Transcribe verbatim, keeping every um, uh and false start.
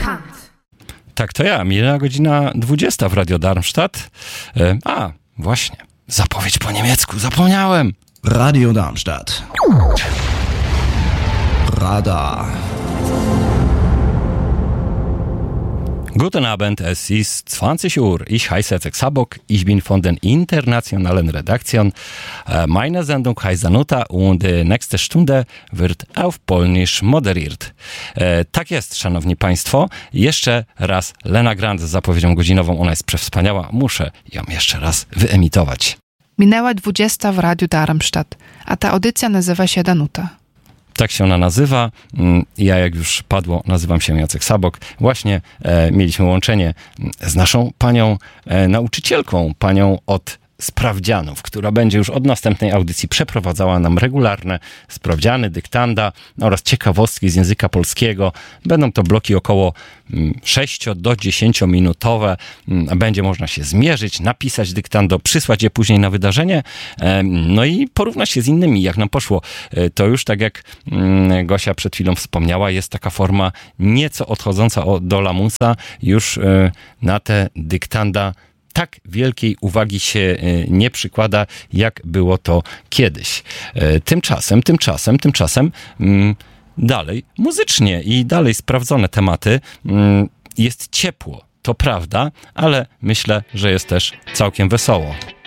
Kant. Tak, to ja. Minęła godzina dwudziesta w Radio Darmstadt. E, a, właśnie. Zapowiedź po niemiecku. Zapomniałem. Radio Darmstadt. Radar. Guten Abend, es ist zwanzig Uhr. Ich heiße Jacek Sabok, ich bin von den internationalen Redaktion. Meine Sendung heißt Danuta und nächste Stunde wird auf Polnisch moderiert. Tak jest, szanowni państwo. Jeszcze raz Lena Grant z zapowiedzią godzinową. Ona jest przewspaniała. Muszę ją jeszcze raz wyemitować. Minęła dwudziesta w Radiu Darmstadt, a ta audycja nazywa się Danuta. Tak się ona nazywa. Ja, jak już padło, nazywam się Jacek Sabok. Właśnie e, mieliśmy łączenie z naszą panią e, nauczycielką, panią od sprawdzianów, która będzie już od następnej audycji przeprowadzała nam regularne sprawdziany, dyktanda oraz ciekawostki z języka polskiego. Będą to bloki około sześć do dziesięciu minutowe. Będzie można się zmierzyć, napisać dyktando, przysłać je później na wydarzenie, no i porównać się z innymi, jak nam poszło. To już, tak jak Gosia przed chwilą wspomniała, jest taka forma nieco odchodząca do lamusa. Już na te dyktanda tak wielkiej uwagi się nie przykłada, jak było to kiedyś. Tymczasem, tymczasem, tymczasem dalej muzycznie i dalej sprawdzone tematy. Jest ciepło, to prawda, ale myślę, że jest też całkiem wesoło.